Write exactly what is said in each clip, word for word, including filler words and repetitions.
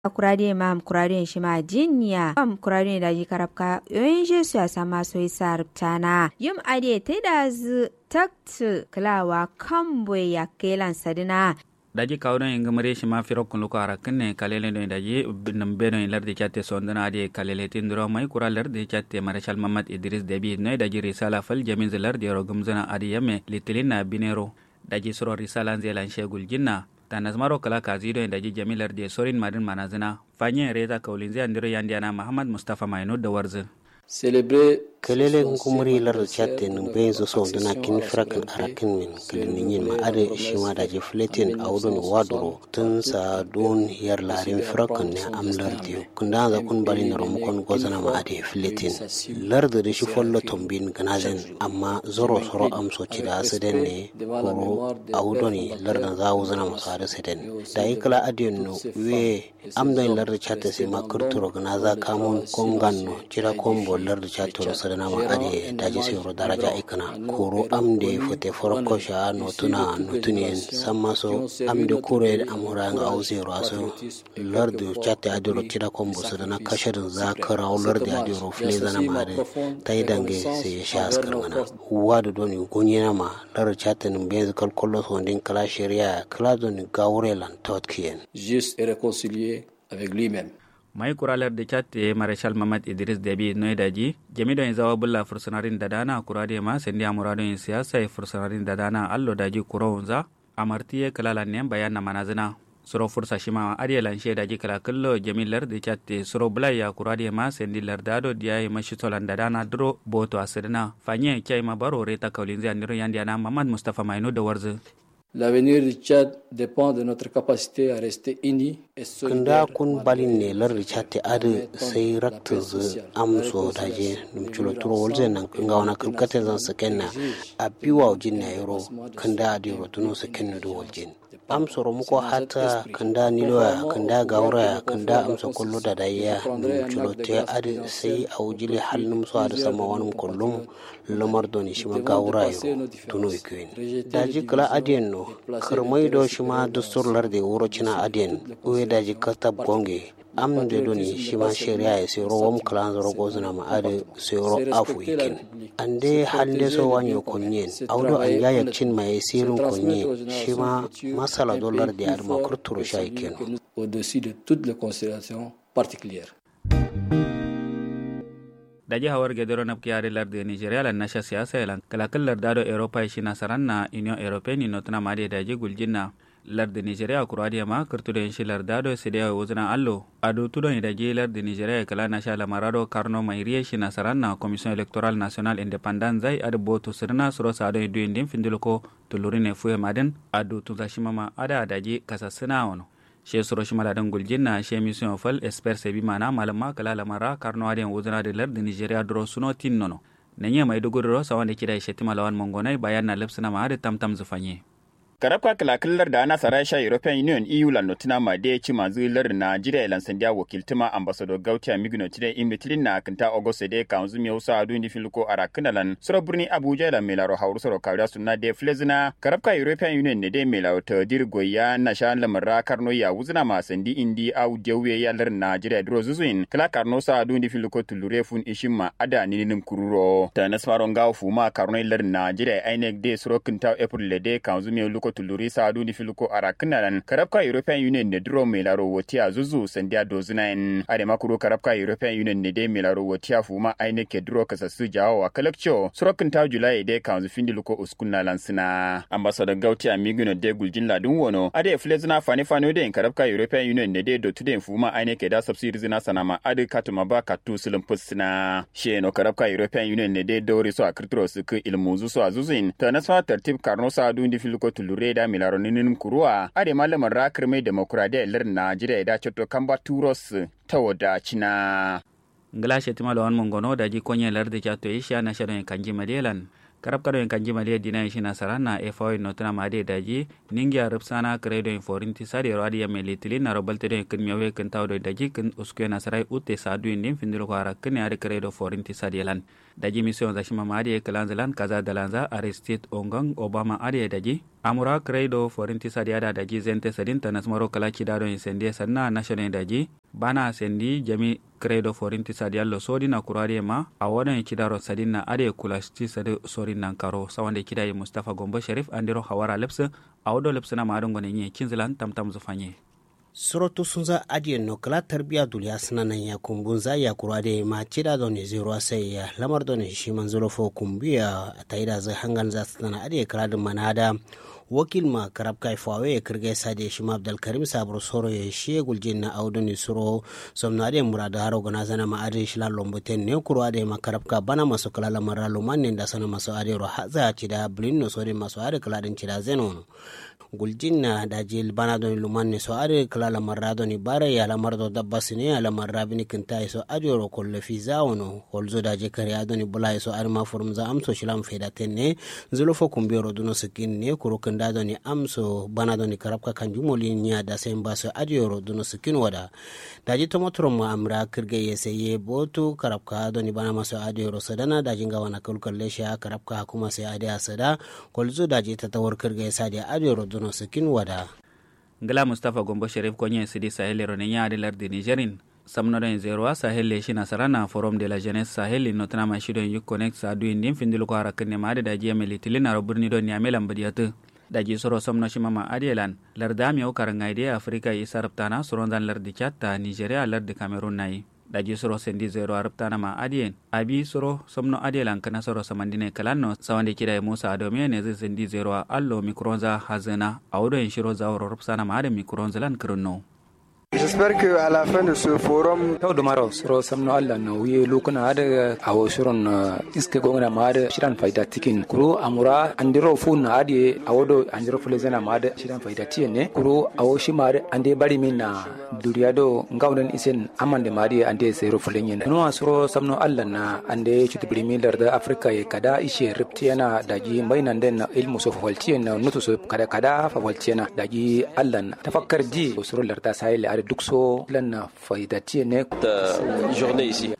kurade mam kurade shi ma jinya mam kurade da ji karabka yoyin je su sama so isar tana yum ade teda z takt klawa kamboy ya kelan sadina daji kawdo en gamare shi ma firo kun ko arakin ne kalele do daji binam beno en larde chatte sondana ade kalele tindro mai kura larde chatte marshal mamad idris debi ne daji risala fal jamin larde ro gumzana ade yame litilina binero daji soro risala zelan shegul jinna tanazmaro kala kazido en daji jamilar de sorin madin manazina fanye reza kaulinzi andiro yandiana muhammad mustafa maino da warzin célébrer kelele ngumuri lar chatte num benzo so dana kin frakan arakin min kilinin ma ade shima da je fletin awdon wadoro tun sa don yar larin frakan ne amlar dio kunda za kun bari na rom kon gozana ma ade fletin lar da shi follo tombin ganazen amma zoro soro am so ci da saden ne ko awdoni lar da za wuzana ma sa da saden da ikla ade no we am da lar chatte sai ma kurturo ganaza kamun konganno cira kombo lar chatte dana ma ade daji siro daraja ikana koro amde fote forko sha no tuna no tunien samaso amde kure amura nga ausiro aso lardu chatte adiro tira kombo sadana kasharin zakara lardu adiro fleza na mare taidange se shas karmana wadu doni gonyena ma lar chatte num bez kalkollo so ndin kala sharia kala doni gawrelan totkien juste et réconcilier avec lui-même. mai kuralar da chatte marshal mamad idris debi noy daji jamido en zawa bulla fursunarin dadana kurade ma sendi amurado en siyasa e fursunarin dadana allo daji kuronza amartiye kalala ne bayan manazina suro fursa shima ariyalan she daji kala kallo jamilar da chatte suro bulla ya kurade ma sendi lardado diay mashitolan dadana dro boto asirna fanye kyai ma baro reta kaulinzi andiro yandiana mamad mustafa maino da warzu. L'avenir du Tchad dépend de notre capacité à rester unis et solidaires. Kunda kun balin ne lar Tchad ade sai raktus amso daje dum chulo turo wolze nan kanga wana kulkate zan sakenna abiwa jinna yoro kanda ade rotuno sakenna do woljin amso ro muko hata kanda niloya kanda gawra kanda amso kullu da dayya dum chulo te ade sai awjili halnum so ade sama wanum kullum lamar doni shima gawra yo tuno ikwen daji kala aden no karmai do shima dustur larde wuro cina aden uwe daji katab gonge amde doni shima sharia ya sero wam klan zoro gozna ma ade sero afu yikin ande hande so wanyo konyen awdo an yaya cin mai sirun konye shima masala dollar de adma kurturu shaiken au-dessus de toutes les considérations particulières. daji hawar gedero nap kiyare larde nigeria lan nasha siyasa lan kala kallar dado europa shi nasaranna union européenne notna made daji guljinna larde nigeria kuradiya ma kurtude shi lardado sidiya wuzna allo adu tudon daji larde nigeria kala nasha lamarado karno mayriye shi nasaranna commission électorale nationale indépendante zai adu boto sirna suro sado duindin findilko tulurine fuye maden adu tudashimama ada daji kasasina wono she soro shi maladan guljinna she mission fal expert sebi mana malama kala lamara karno aden wuzna de larde nigeria dro suno tinnono nanye mai duguro sawande kida shetima lawan mongonai bayan na lepsina ma ade tamtam zufanye karabka kalakallar da ana sarasha European Union E U lan notina ma da ci mazu lar Nigeria lan sandiya wakiltuma ambassador Gautia Migno tide imitlin na kanta August de kanzu mi usa adu ni filko arakinalan sura burni Abuja la melaro hawru sura kawda sunna de flezina karabka European Union ne de melaro ta dirgoya na shan lamara karno ya wuzna ma sandi indi au dewe ya lar Nigeria dro zuzuin kala karno sa adu ni filko tulure fun ishimma ada ninin kururo ta nasfaron gawo fuma karno lar Nigeria ainek de sura kanta April de kanzu mi luko tuluri sadu ni filuko arakinalan karabka European Union ne dro melaro wotia zuzu sandia dozinain ade makuro karabka European Union ne de melaro wotia fuma aine ke dro kasasu jawo wa kalakcho sorokin ta July de kanzu findiluko uskunna lansina ambassador Gautia Migno de guljin ladun wono ade flezina fani fani de karabka European Union ne de dotude fuma aine ke da subsidy zina sanama ade katuma ba katu sulum pusina sheno karabka European Union ne de dori so akritro su ku ilmuzu so azuzin ta nasfa tartib karno sadu ni filuko tuluri da milaro ninin kuruwa ade malaman rakar mai demokradiya lar Najeriya da cotto kamba turos ta wadacina ngala shetima lawan mongono daji konye larde chato isha na sharon kanji madelan karab kado en kanji maliya dina shi nasara na efawo notuna made daji ningia rupsana credo in forinti sadi radi ya melitili na robalte do kin mewe kin tawdo daji kin uskue nasara utte sadu indim findilo ko ara kin ari credo forinti sadi lan daji mission za shima made kalanzalan kaza dalanza arrested ongang obama ari daji amura credo forinti sadi ada daji zente sadin tanasmaro kala kidado in sende sanna national daji bana sendi jami credo forinti sadi allo sodi na kurare ma a wadan kidaro sadin na ade kulasti sadi sorin nan karo sawande kidai Mustafa Gombo Sharif andiro hawara lepsa awdo lepsa na madon gone nye kinzilan tamtam zufanye surotu sunza adiye no kala tarbiya duliya sananan ya kumbunza ya kurade ma cida don zero sai ya lamar don shi manzuro fo kumbiya taida za hangan za sana adiye kala manada wakil ma karab kai fawe kirge sade shima Abdul Karim sabro soro ye shegul jinna awdoni soro somnade murada haro gana sana ma ade shila lomboten ne kurade ma karab ka bana maso kala lamara lumanne da sana maso ade ro haza cida blinno sore maso ade kala din cida zeno guljinna da jil bana don lumanne so ade kala lamara don bare ya lamar do dabbasine ya lamar rabini kinta so ade ro kolle fi zawono holzo da je kare adoni bulay so ade ma forum za amso shilam feda tenne zulo fo kumbiro duno skin ne kuro dado ni amso bana doni karabka kanjumoli nya da semba so adioro duno skin wada daji tomotro mo amra kirge yeseye botu karabka doni bana maso adioro sadana daji ngawana kulkulle sha karabka kuma sai adi asada kolzo daji tatawar kirge sadi adioro duno skin wada ngala Mustafa Gombo Sharif konye sidi sahel ronenya ade lardi Nigerin samnoren zero sahel le shi nasarana forum de la jeunesse sahel notana ma shido yu connect sa du indim findilo ko arakanne ma de daji ameli tilina roburni do ni amelam badiyatu daji soro somno shimama adielan lardami o karangaide afrika isaraptana sorondan lardi chatta nigeria lardi cameroon nai daji soro sendi zero araptana ma adien abi soro somno adielan kana soro samandine kalanno sawande kida musa adomi ne sendi zero allo mikronza hazana awdo en shiro zawro rupsana ma ade mikronzalan kurno. J'espère que à la fin de ce forum taw do maro soro samno alla no wi lukuna ada awo suron iske gongna made shiran faida tikin kuro amura andiro fun adi awodo andiro fulezana made shiran faida tiene kuro awo shi made ande bari minna duriado ngawden isen amande made ande zero fulenyen no soro samno alla na ande chitibri milar da afrika e kada ishe reptiana daji mainan den ilmu so faltiena nutu so kada kada fa faltiena daji allan tafakkar ji soro larda sayil duk so lan faidati ne ta journée ici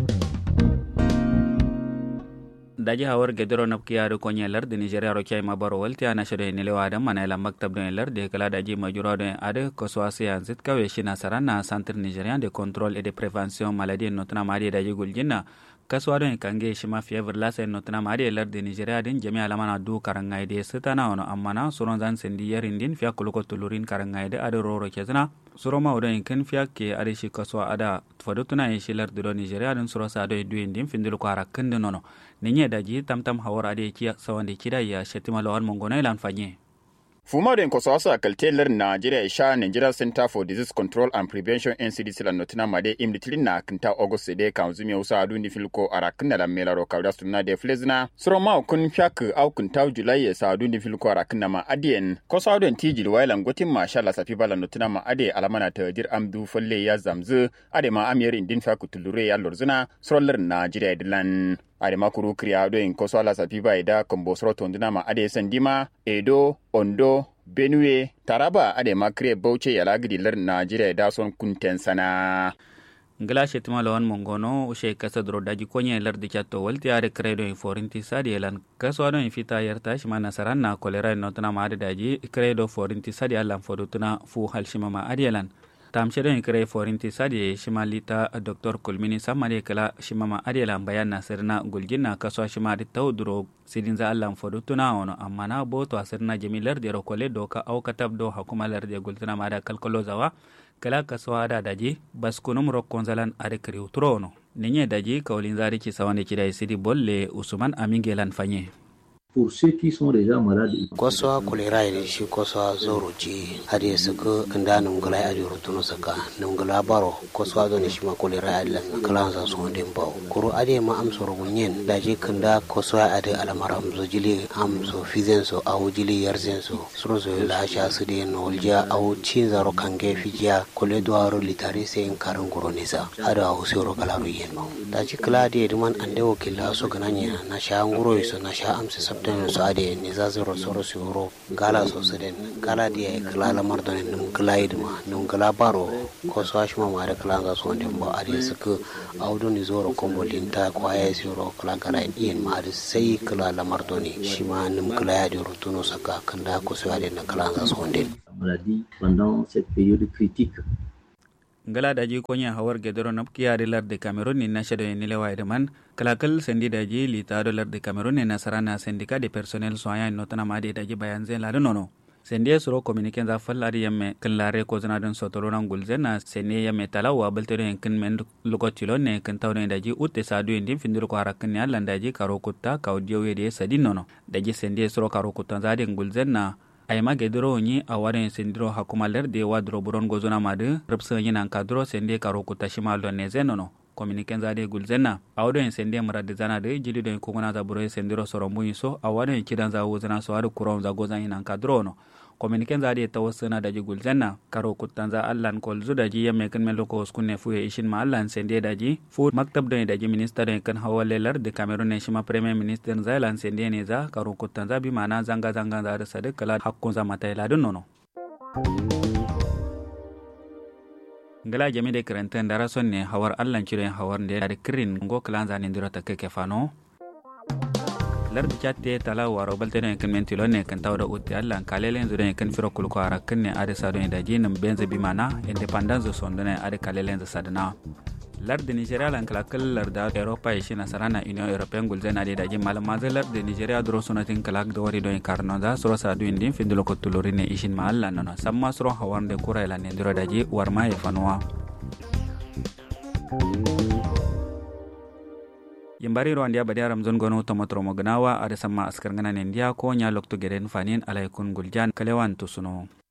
daji hawar gedro napkiya ru konya lar de Nigeria ro kay mabaro walti ana shade ne lewa da manala maktab de lar de kala daji majuro de ade ko soasi anzit kawe shina sarana centre nigérien de contrôle et de prévention maladie notna mari daji guljinna kaswa don kange shima fièvre la sen notna mari lar de Nigeria din jami alamana du karangay de setana ono amana suron zan sendi yarindin fiya kuluko tulurin karangay de ade roro kezna suroma odon ken fiya ke ade shi kaswa ada fadutuna e shilar de Nigeria din suro sa do duindin findul ko ara kende nono ninye daji tamtam hawara ade kiya sawande kida ya shetima lawan mongona ilan fanye Fuma den ko sosa kaltelar Nigeria sha Nigeria Center for Disease Control and Prevention N C D C la notina made imditilin na kinta August de kanzumi usa adu ni filko arakinna la melaro kawda sunna de flezna suroma kun fyak au kinta July sa adu ni filko arakinna ma adien ko sa adu tijil wailan gotin ma sha la safi bala notina ma ade alamana tadir amdu folle ya zamzu ade ma amir indin fyak tulure ya lorzuna surollar Nigeria dilan ade makuru kriya do in koso ala sapiba ida kombosro tondina ma ade sandima Edo Ondo Benue Taraba ade makre Bauchi yala gidilar Nigeria da son kunten sana ngala shetima lawan mongono ushe kasa dro daji konye lar di chatto walti ade credo in forinti sadi elan kaso ado in fita yarta shima nasaran na kolera notna ma ade daji credo forinti sadi alan fodutuna fu halshima ma ade elan tamshedo in kre forinti sadi shimalita Dr Kulmini samade kala shimama adela bayan nasirna guljinna kaso shimadi tawdro sidinza allan fodutuna ono amana boto asirna jamilar de rokole doka au katabdo hukumalar de gultuna mada kalkolo zawa kala kaso ada daji baskunum rokkonzalan ade kriu trono ninye daji kawlin zari ki sawande kidai sidi bolle Usman Amingelan fanye pour ceux qui sont déjà malades. Kosoa kolera ide shi kosoa zoro ji hade suka inda nungala ya jiro tuno saka nungala baro kosoa zo ne shi ma kolera ide lan kala za so den bawo kuro ade ma am soro bunyen da je kanda kosoa ade alamara am zo jili am so fizen so awu jili yarzen so suro zo la sha su de nolja awu cin zaro kange fijiya kole duaro litare se in karan guro nisa hada awu soro kala ru yen bawo da ji kala de man ande wakila so gananya na sha nguro so na sha am se sabtan so ade ne za zoro soro soro gala so seden gala dia kala la mardone num glide ma num gala baro ko so ashma ma da kala ga so ndem ba ade suka audo ni zoro kombo linta ko ay soro kala gala yin ma ade sai kala la mardone shi ma num kala ya di rutuno saka kanda ko so ade na kala ga so ndem maladie pendant cette période critique. ngala daji konya hawar gedoro napkiya de larde Cameroon ni nashado ni lewa man kalakal sendi daji lita do larde Cameroon ni nasarana syndicat de personnel soignant notana made daji bayanzen la nono sendi suro communiquer za fallari yamme kallare ko zana don sotoloran gulzena sene yamme talawa baltere en kin men lokotilo ne kan tawne daji utte sadu indi findir ko harakan ni Allah daji karo kutta kawdiyo de sadi nono daji sendi suro karo kutta za de gulzena ay magedro ni awaren sendiro hakumaler de wadro buron gozona made repsa yinan kadro sende karo kutashima lo nezenono communiquer zade gulzena awdo en sende marade zana de jili do ko gona za buro sendiro sorombu so awaren kidan za wozana so adu kuron za gozan yinan kadro no communiquer zade tawassana da gulzena karo kutanza allan kol zuda ji yamme kan melo ko skunne fu e ishin ma allan sende daji fu maktab do daji minister kan hawalelar de Cameroon ne shima premier minister zailan sende ne za karo kutanza bi mana zanga zanga za da sadak kala hakkun za mata ila dun nono ngala jami de krenten dara sonne hawar allan cire hawar de da kirin ngo klan za ne ndiro ta keke fano lardi chatte tala waro baltene kan mentilo ne kan tawda utti allan kalelen zure kan firo kulko arakan ne ade sado ne daji nam benze bimana independence sondone ade kalelen za sadana lardi Nigeria lan kala kal larda Europa e shina sarana Union European gulzena ade daji malama za lardi Nigeria dro sonatin kala do wari do karno da soro sadu indin findulo ko tulori ne ishin ma allan no samma soro hawande kura ila ne ndiro daji warma e fanwa yimbari rwandia badia ramzon gono tomotro mognawa ada sama askar ngana nendia ko nya lokto geren fanin alaykun guljan kalewan tusuno